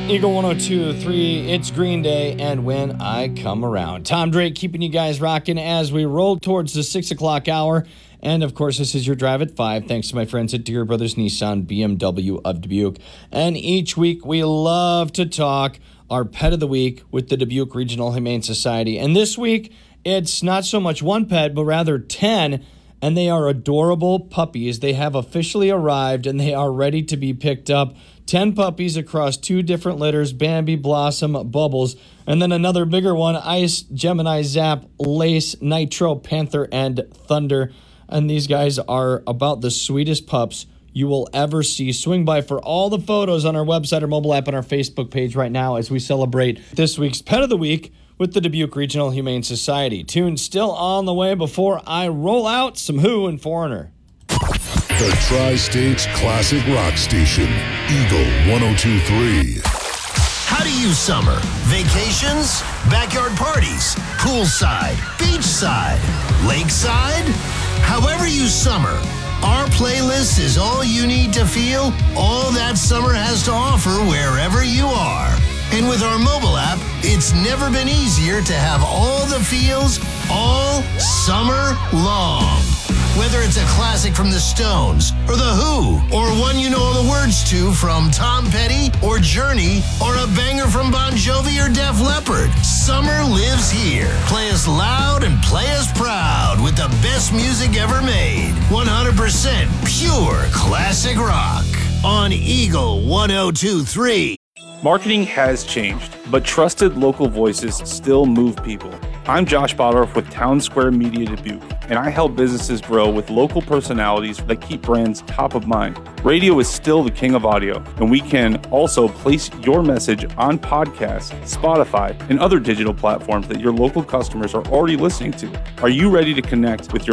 Eagle 102.3, it's Green Day, and When I Come Around. Tom Drake keeping you guys rocking as we roll towards the 6 o'clock hour. And, of course, this is your Drive at 5, thanks to my friends at Deere Brothers Nissan BMW of Dubuque. And each week we love to talk our Pet of the Week with the Dubuque Regional Humane Society. And this week, it's not so much one pet, but rather 10, and they are adorable puppies. They have officially arrived, and they are ready to be picked up. 10 puppies across 2 different litters, Bambi, Blossom, Bubbles, and then another bigger one, Ice, Gemini, Zap, Lace, Nitro, Panther, and Thunder. And these guys are about the sweetest pups you will ever see. Swing by for all the photos on our website or mobile app on our Facebook page right now as we celebrate this week's Pet of the Week with the Dubuque Regional Humane Society. Tune still on the way before I roll out some Who and Foreigner. The Tri-States Classic Rock Station, Eagle 102.3. How do you summer? Vacations? Backyard parties? Poolside? Beachside? Lakeside? However you summer, our playlist is all you need to feel all that summer has to offer wherever you are. And with our mobile app, it's never been easier to have all the feels all summer long. Whether it's a classic from the Stones, or The Who, or one you know all the words to from Tom Petty, or Journey, or a banger from Bon Jovi or Def Leppard, summer lives here. Play us loud and play us proud with the best music ever made. 100% pure classic rock on Eagle 102.3. Marketing has changed, but trusted local voices still move people. I'm Josh Bottorff with Town Square Media Dubuque, and I help businesses grow with local personalities that keep brands top of mind. Radio is still the king of audio, and we can also place your message on podcasts, Spotify, and other digital platforms that your local customers are already listening to. Are you ready to connect with your